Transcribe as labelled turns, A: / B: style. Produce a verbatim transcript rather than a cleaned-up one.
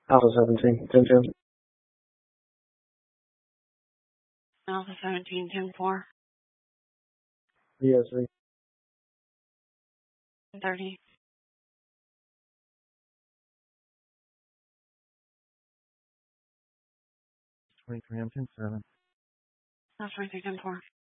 A: Alpha seventeen, ten two.
B: Alpha seventeen, ten four.
A: Yes, three.
B: thirty.
C: twenty-three, I'm ten seven.
B: Alpha twenty-three, ten four.